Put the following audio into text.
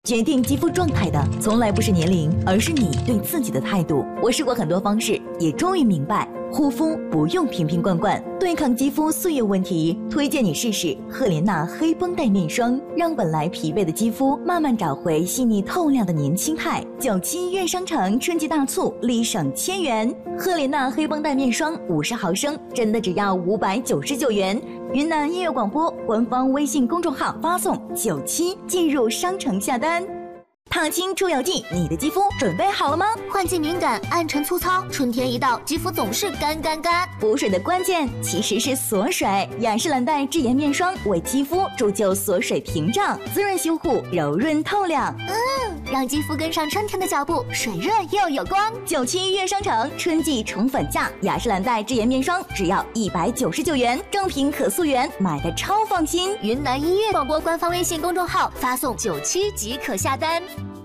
决定肌肤状态的从来不是年龄，而是你对自己的态度。我试过很多方式，也终于明白，护肤不用瓶瓶罐罐，对抗肌肤岁月问题，推荐你试试赫莲娜黑绷带面霜，让本来疲惫的肌肤慢慢找回细腻透亮的年轻态。97院商城春季大促，立省1000元，赫莲娜黑绷带面霜50毫升，真的只要599元。云南音乐广播官方微信公众号发送97进入商城下单。踏青出游记，你的肌肤准备好了吗？ 换季敏感，暗沉粗糙，春天一到，肌肤总是干。 补水的关键其实是锁水，雅诗兰黛智颜面霜为肌肤铸就锁水屏障，滋润修护，柔润透亮。 让肌肤跟上春天的脚步，水润又有光。 97月商城春季宠粉价，雅诗兰黛智颜面霜只要199元，正品可溯源，买的超放心。 云南音乐广播官方微信公众号发送97即可下单。